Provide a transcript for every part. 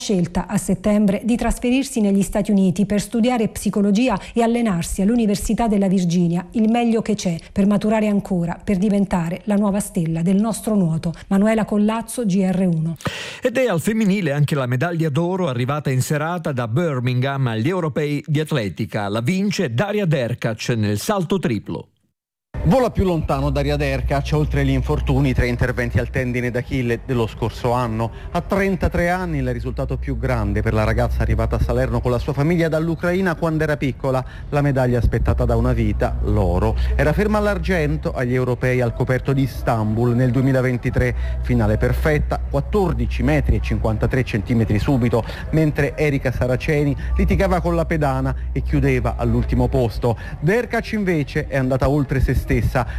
scelta a settembre di trasferirsi negli Stati Uniti per studiare psicologia e allenarsi all'Università della Virginia, il meglio che c'è per maturare ancora, per diventare la nuova stella del nostro nuoto. Manuela Collazzo, GR1. Ed è al femminile anche la medaglia d'oro arrivata in serata da Birmingham agli Europei di atletica. La vince Daria Derkac nel salto triplo. Vola più lontano Daria Derkac, oltre gli infortuni, 3 interventi al tendine d'Achille dello scorso anno. A 33 anni il risultato più grande per la ragazza arrivata a Salerno con la sua famiglia dall'Ucraina quando era piccola. La medaglia aspettata da una vita, l'oro. Era ferma all'argento agli europei al coperto di Istanbul nel 2023. Finale perfetta, 14 metri e 53 centimetri subito, mentre Erika Saraceni litigava con la pedana e chiudeva all'ultimo posto. Derkac invece è andata oltre se stessa,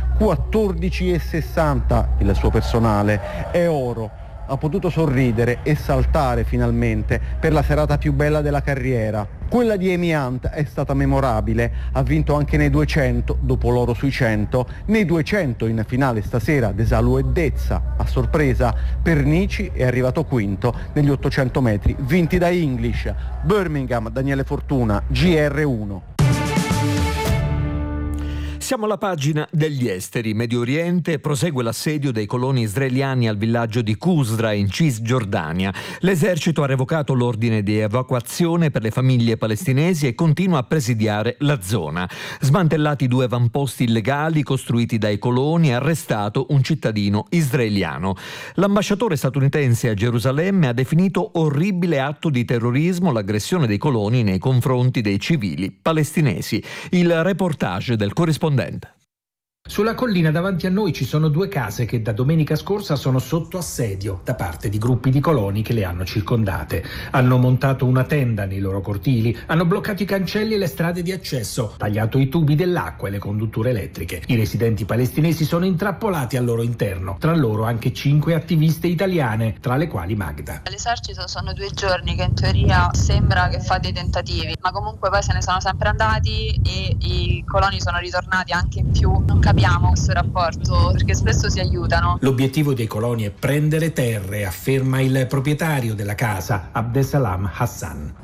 14,60 il suo personale, è oro. Ha potuto sorridere e saltare finalmente per la serata più bella della carriera. Quella di Amy Hunt è stata memorabile, ha vinto anche nei 200 dopo l'oro sui 100, nei 200 in finale stasera Desalu e Dezza. A sorpresa Pernici è arrivato quinto negli 800 metri vinti da English. Birmingham, Daniele Fortuna, GR1. Siamo alla pagina degli esteri. Medio Oriente, prosegue l'assedio dei coloni israeliani al villaggio di Qusra in Cisgiordania. L'esercito ha revocato l'ordine di evacuazione per le famiglie palestinesi e continua a presidiare la zona. Smantellati 2 avamposti illegali costruiti dai coloni e arrestato un cittadino israeliano. L'ambasciatore statunitense a Gerusalemme ha definito orribile atto di terrorismo l'aggressione dei coloni nei confronti dei civili palestinesi. Il reportage del corrispondente. Sulla collina davanti a noi ci sono 2 case che da domenica scorsa sono sotto assedio da parte di gruppi di coloni che le hanno circondate. Hanno montato una tenda nei loro cortili, hanno bloccato i cancelli e le strade di accesso, tagliato i tubi dell'acqua e le condutture elettriche. I residenti palestinesi sono intrappolati al loro interno, tra loro anche 5 attiviste italiane, tra le quali Magda. L'esercito sono 2 giorni che in teoria sembra che fa dei tentativi, ma comunque poi se ne sono sempre andati e i coloni sono ritornati anche in più. Non capiamo questo rapporto perché spesso si aiutano. L'obiettivo dei coloni è prendere terre, afferma il proprietario della casa, Abdesalam Hassan.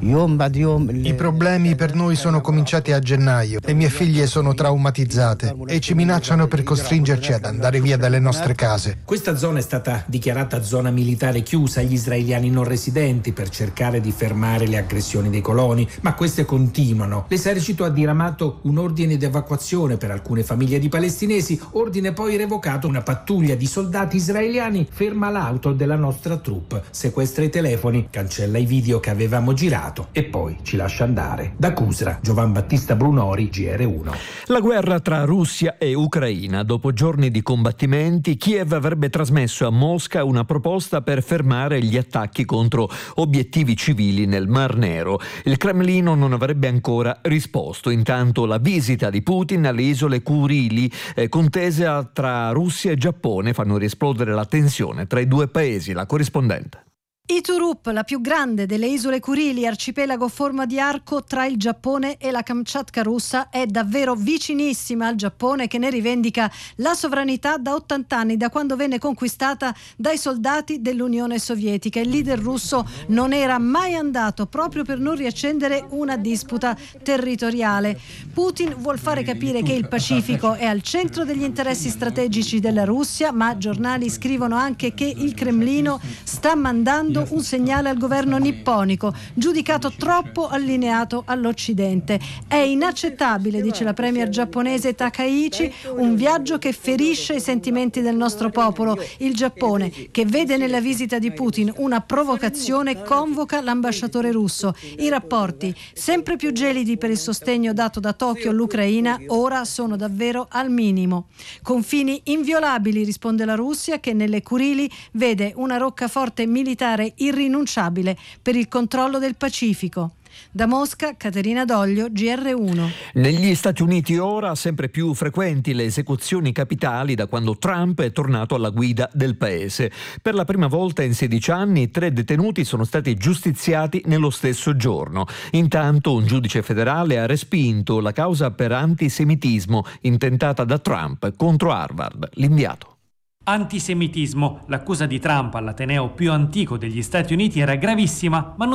I problemi per noi sono cominciati a gennaio. Le mie figlie sono traumatizzate e ci minacciano per costringerci ad andare via dalle nostre case. Questa zona è stata dichiarata zona militare chiusa agli israeliani non residenti per cercare di fermare le aggressioni dei coloni, ma queste continuano. L'esercito ha diramato un ordine di evacuazione per alcune famiglie di palestinesi, ordine poi revocato. Una pattuglia di soldati israeliani ferma l'auto della nostra troupe, sequestra i telefoni, cancella i video che avevamo girato e poi ci lascia andare. Da Qusra, Giovan Battista Brunori, GR1. La guerra tra Russia e Ucraina. Dopo giorni di combattimenti, Kiev avrebbe trasmesso a Mosca una proposta per fermare gli attacchi contro obiettivi civili nel Mar Nero. Il Cremlino non avrebbe ancora risposto. Intanto la visita di Putin alle isole Kurili, contesa tra Russia e Giappone, fanno riesplodere la tensione tra i 2 paesi. La corrispondente. Iturup, la più grande delle isole Kurili, arcipelago a forma di arco tra il Giappone e la Kamchatka russa, è davvero vicinissima al Giappone, che ne rivendica la sovranità da 80 anni, da quando venne conquistata dai soldati dell'Unione Sovietica. Il leader russo non era mai andato proprio per non riaccendere una disputa territoriale. Putin vuol fare capire che il Pacifico è al centro degli interessi strategici della Russia, ma giornali scrivono anche che il Cremlino sta mandando un segnale al governo nipponico, giudicato troppo allineato all'Occidente. È inaccettabile, dice la premier giapponese Takaichi, un viaggio che ferisce i sentimenti del nostro popolo. Il Giappone, che vede nella visita di Putin una provocazione, convoca l'ambasciatore russo. I rapporti, sempre più gelidi per il sostegno dato da Tokyo all'Ucraina, ora sono davvero al minimo. Confini inviolabili, risponde la Russia, che nelle Kurili vede una roccaforte militare irrinunciabile per il controllo del Pacifico. Da Mosca, Caterina Doglio, GR1. Negli Stati Uniti ora sempre più frequenti le esecuzioni capitali da quando Trump è tornato alla guida del paese. Per la prima volta in 16 anni 3 detenuti sono stati giustiziati nello stesso giorno. Intanto un giudice federale ha respinto la causa per antisemitismo intentata da Trump contro Harvard. L'inviato. Antisemitismo. L'accusa di Trump all'ateneo più antico degli Stati Uniti era gravissima, ma non